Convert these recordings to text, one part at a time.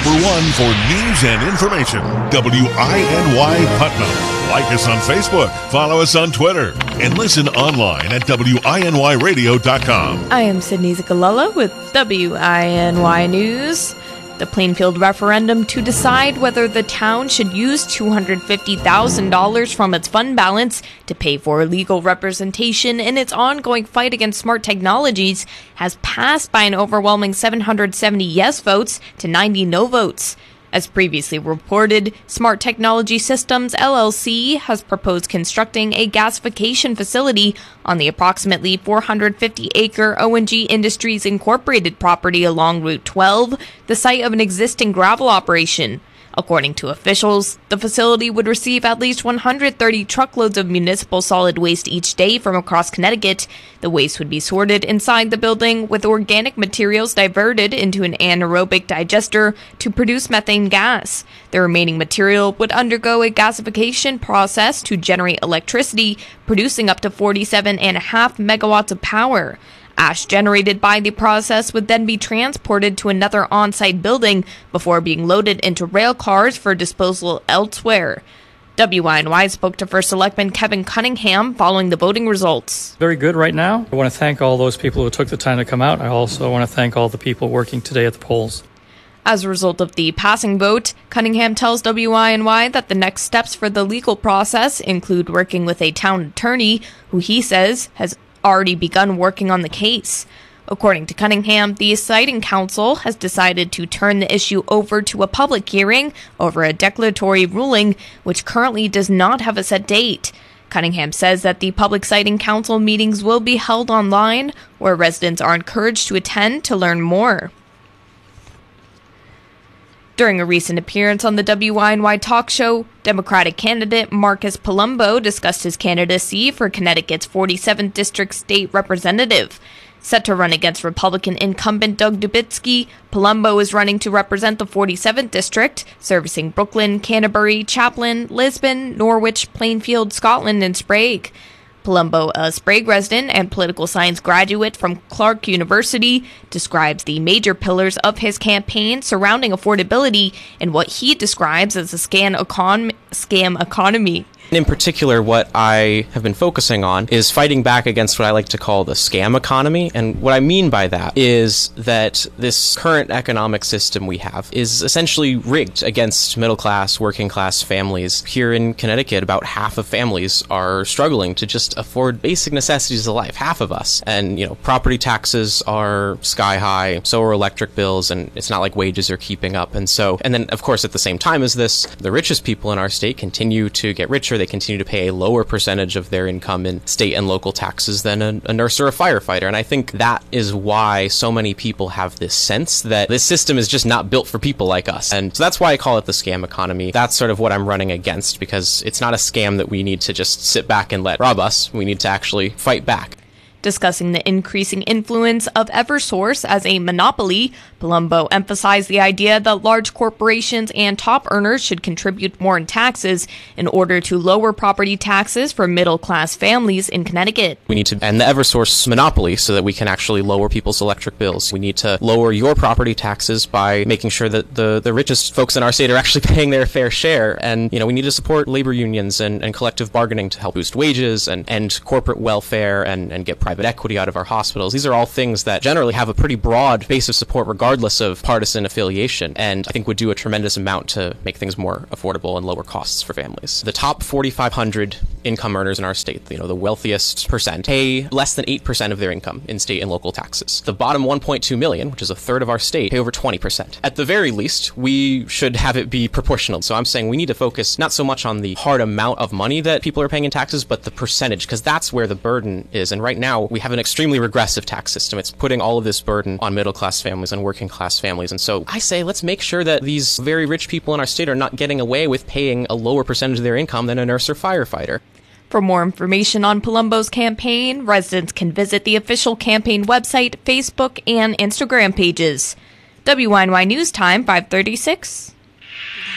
number one for news and information, WINY Putnam. Like us on Facebook, follow us on Twitter, and listen online at WINYradio.com. I am Sydney Zikalala with WINY News. The Plainfield referendum to decide whether the town should use $250,000 from its fund balance to pay for legal representation in its ongoing fight against smart technologies has passed by an overwhelming 770 yes votes to 90 no votes. As previously reported, Smart Technology Systems, LLC, has proposed constructing a gasification facility on the approximately 450-acre O&G Industries Incorporated property along Route 12, the site of an existing gravel operation. According to officials, the facility would receive at least 130 truckloads of municipal solid waste each day from across Connecticut. The waste would be sorted inside the building, with organic materials diverted into an anaerobic digester to produce methane gas. The remaining material would undergo a gasification process to generate electricity, producing up to 47.5 megawatts of power. Ash generated by the process would then be transported to another on-site building before being loaded into rail cars for disposal elsewhere. WINY spoke to First Selectman Kevin Cunningham following the voting results. Very good right now. I want to thank all those people who took the time to come out. I also want to thank all the people working today at the polls. As a result of the passing vote, Cunningham tells WINY that the next steps for the legal process include working with a town attorney who he says has already begun working on the case. According to Cunningham, the Siting Council has decided to turn the issue over to a public hearing over a declaratory ruling, which currently does not have a set date. Cunningham says that the Public Siting Council meetings will be held online, where residents are encouraged to attend to learn more. During a recent appearance on the WINY talk show, Democratic candidate Marcus Palumbo discussed his candidacy for Connecticut's 47th District State Representative. Set to run against Republican incumbent Doug Dubitzky, Palumbo is running to represent the 47th District, servicing Brooklyn, Canterbury, Chaplin, Lisbon, Norwich, Plainfield, Scotland, and Sprague. Palumbo, a Sprague resident and political science graduate from Clark University, describes the major pillars of his campaign surrounding affordability and what he describes as a scam economy. In particular, what I have been focusing on is fighting back against what I like to call the scam economy. And what I mean by that is that this current economic system we have is essentially rigged against middle-class, working-class families. Here in Connecticut, about half of families are struggling to just afford basic necessities of life, half of us. And, property taxes are sky high, so are electric bills, and it's not like wages are keeping up. And then, of course, at the same time as this, the richest people in our state continue to get richer. They continue to pay a lower percentage of their income in state and local taxes than a nurse or a firefighter. And I think that is why so many people have this sense that this system is just not built for people like us. And so that's why I call it the scam economy. That's sort of what I'm running against, because it's not a scam that we need to just sit back and let rob us. We need to actually fight back. Discussing the increasing influence of Eversource as a monopoly, Palumbo emphasized the idea that large corporations and top earners should contribute more in taxes in order to lower property taxes for middle-class families in Connecticut. We need to end the Eversource monopoly so that we can actually lower people's electric bills. We need to lower your property taxes by making sure that the richest folks in our state are actually paying their fair share. And, we need to support labor unions and collective bargaining to help boost wages and end corporate welfare and get private equity out of our hospitals. These are all things that generally have a pretty broad base of support regardless of partisan affiliation, and I think would do a tremendous amount to make things more affordable and lower costs for families. The top 4,500 income earners in our state, the wealthiest percent, pay less than 8% of their income in state and local taxes. The bottom 1.2 million, which is a third of our state, pay over 20%. At the very least, we should have it be proportional. So I'm saying we need to focus not so much on the hard amount of money that people are paying in taxes, but the percentage, because that's where the burden is. And right now, we have an extremely regressive tax system. It's putting all of this burden on middle-class families and working-class families. And so I say, let's make sure that these very rich people in our state are not getting away with paying a lower percentage of their income than a nurse or firefighter. For more information on Palumbo's campaign, residents can visit the official campaign website, Facebook, and Instagram pages. WINY News Time, 5:36.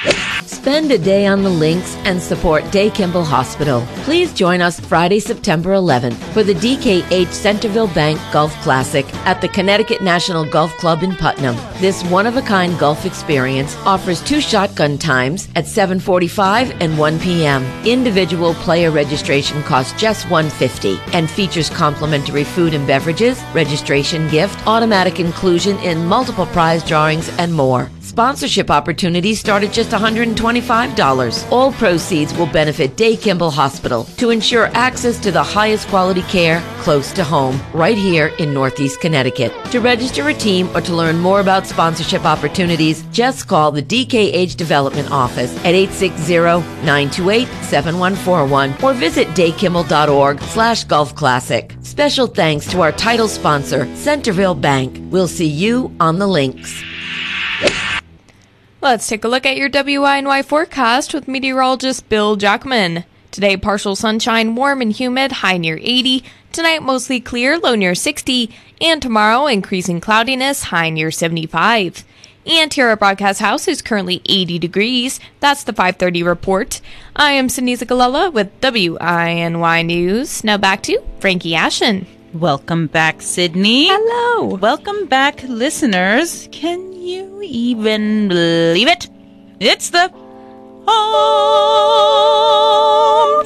Spend a day on the links and support Day Kimball Hospital. Please join us Friday, September 11th for the DKH Centerville Bank Golf Classic at the Connecticut National Golf Club in Putnam. This one-of-a-kind golf experience offers 2 shotgun times at 7:45 and 1 p.m. Individual player registration costs just $150 and features complimentary food and beverages, registration gift, automatic inclusion in multiple prize drawings, and more. Sponsorship opportunities start at just $125. All proceeds will benefit Day Kimball Hospital to ensure access to the highest quality care close to home, right here in Northeast Connecticut. To register a team or to learn more about sponsorship opportunities, just call the DKH Development Office at 860-928-7141 or visit daykimball.org/golf classic. Special thanks to our title sponsor, Centerville Bank. We'll see you on the links. Let's take a look at your WINY forecast with meteorologist Bill Jackman. Today, partial sunshine, warm and humid, high near 80. Tonight, mostly clear, low near 60. And tomorrow, increasing cloudiness, high near 75. And here at Broadcast House is currently 80 degrees. That's the 5:30 report. I am Sydney Zagalella with WINY News. Now back to Frankie Ashen. Welcome back, Sydney. Hello. Welcome back, listeners. Can you even believe it? It's the home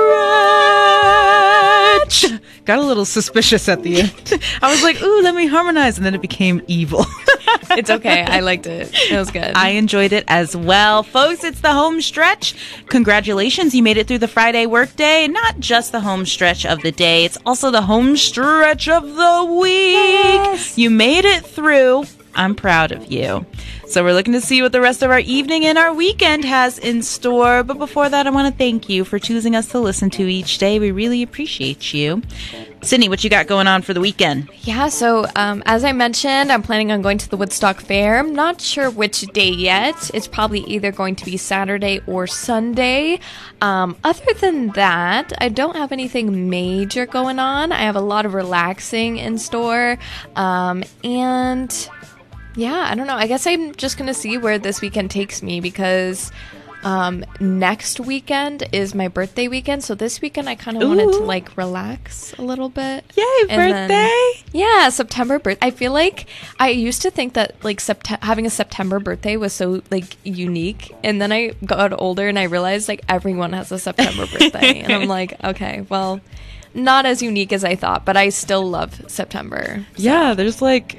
stretch. Got a little suspicious at the end. I was like, ooh, let me harmonize. And then it became evil. It's okay. I liked it. It was good. I enjoyed it as well. Folks, it's the home stretch. Congratulations. You made it through the Friday workday. Not just the home stretch of the day. It's also the home stretch of the week. Yes. You made it through. I'm proud of you. So we're looking to see what the rest of our evening and our weekend has in store. But before that, I want to thank you for choosing us to listen to each day. We really appreciate you. Sydney, what you got going on for the weekend? Yeah, so as I mentioned, I'm planning on going to the Woodstock Fair. I'm not sure which day yet. It's probably either going to be Saturday or Sunday. Other than that, I don't have anything major going on. I have a lot of relaxing in store. And yeah, I don't know. I guess I'm just going to see where this weekend takes me because next weekend is my birthday weekend. So this weekend I kind of wanted to like relax a little bit. Yay, birthday! Yeah, September birthday. I feel like I used to think that like having a September birthday was so like unique. And then I got older and I realized like everyone has a September birthday. And I'm like, okay, well, not as unique as I thought, but I still love September. So. Yeah, there's like...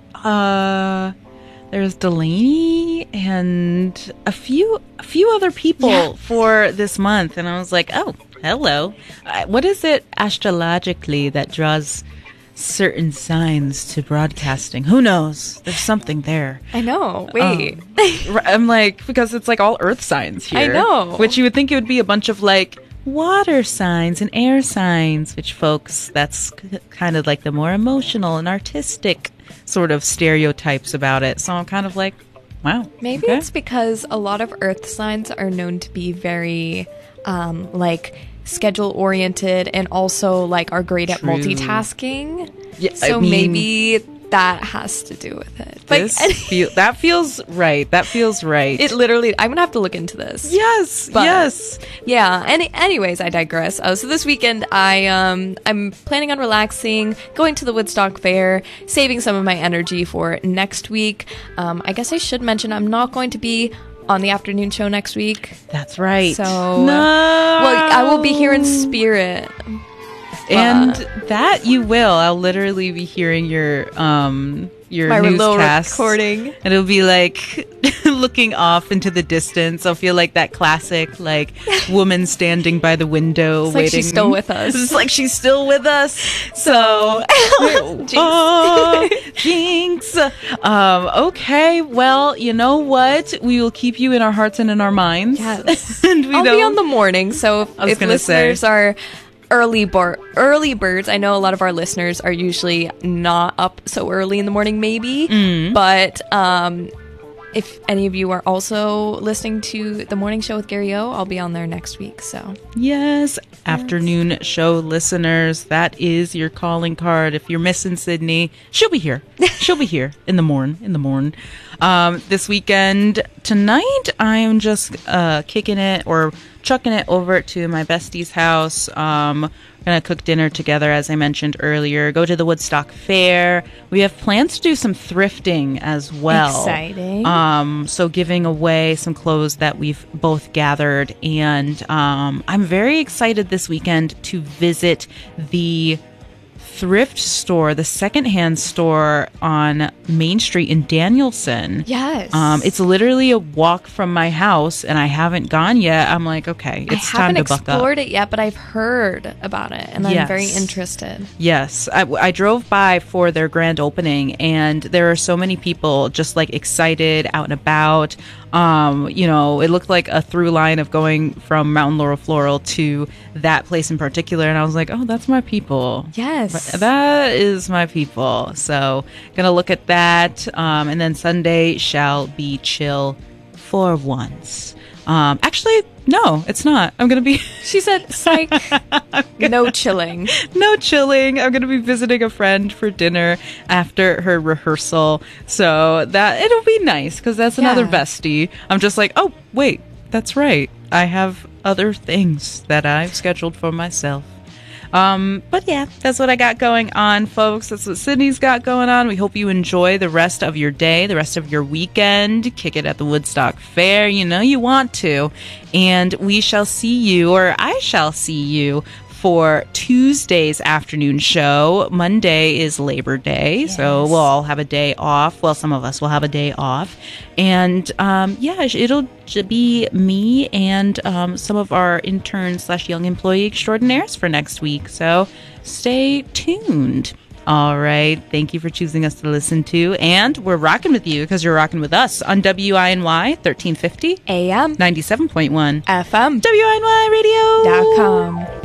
there's Delaney and a few other people for this month, and I was like, oh, hello. What is it astrologically that draws certain signs to broadcasting? Who knows? There's something there. I know. Wait. I'm like, because it's like all earth signs here. I know. Which you would think it would be a bunch of like water signs and air signs, which folks, that's kind of like the more emotional and artistic sort of stereotypes about it. So I'm kind of like, wow. Maybe it's because a lot of earth signs are known to be very like schedule oriented and also like are great at multitasking. Yeah, so I mean, maybe that has to do with it. But that feels right. That feels right. It literally, I'm gonna have to look into this. Yes, yes. Yeah. Anyways, I digress. So this weekend, I'm planning on relaxing, going to the Woodstock Fair, saving some of my energy for next week. I guess I should mention I'm not going to be on the afternoon show next week. That's right. So, well, I will be here in spirit. And that you will. I'll literally be hearing your newscast recording, and it'll be like looking off into the distance. I'll feel like that classic like woman standing by the window it's waiting. Like she's still with us. It's like she's still with us. So jinx. Okay. Well, you know what? We will keep you in our hearts and in our minds. Yes. And I'll be on the morning. So if listeners are early birds. I know a lot of our listeners are usually not up so early in the morning, maybe, but if any of you are also listening to the morning show with Gary O, I'll be on there next week. So Yes, afternoon show listeners, that is your calling card. If you're missing Sydney, she'll be here. She'll be here in the morn. This weekend, tonight, I'm just kicking it or chucking it over to my bestie's house. We're going to cook dinner together, as I mentioned earlier, go to the Woodstock Fair. We have plans to do some thrifting as well. exciting. So giving away some clothes that we've both gathered. And I'm very excited this weekend to visit the thrift store, the secondhand store on Main Street in Danielson. Yes. It's literally a walk from my house, and I haven't gone yet. I'm like, okay, it's time to buck up. I haven't explored it yet, but I've heard about it, and I'm Yes. very interested. Yes, I drove by for their grand opening, and there are so many people just like excited, out and about. It looked like a through line of going from Mountain Laurel Floral to that place in particular, and I was like, oh, that's my people. Yes. That is my people. So gonna look at that, and then Sunday shall be chill for once. Actually, no, it's not. I'm gonna be She said, psych, no chilling. no chilling. I'm going to be visiting a friend for dinner after her rehearsal. So that it'll be nice because that's another Yeah. bestie. I'm just like, oh, wait, that's right. I have other things that I've scheduled for myself. But yeah, that's what I got going on, folks. That's what Sydney's got going on. We hope you enjoy the rest of your day, the rest of your weekend. Kick it at the Woodstock Fair. You know you want to. And we shall see you, or I shall see you, for Tuesday's afternoon show. Monday is Labor Day, so we'll all have a day off. Well, some of us will have a day off. And it'll be me and some of our interns / young employee extraordinaires for next week. So stay tuned. All right. Thank you for choosing us to listen to. And we're rocking with you because you're rocking with us on WINY 1350 AM 97.1 FM WINY Radio.com.